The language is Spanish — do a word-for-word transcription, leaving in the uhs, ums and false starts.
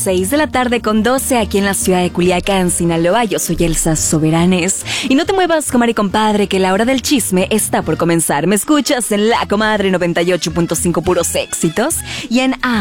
seis de la tarde con doce aquí en la ciudad de Culiacán, Sinaloa. Yo soy Elsa Soberanes. Y no te muevas, comadre y compadre, que la hora del chisme está por comenzar. Me escuchas en La Comadre noventa y ocho punto cinco puros éxitos y en A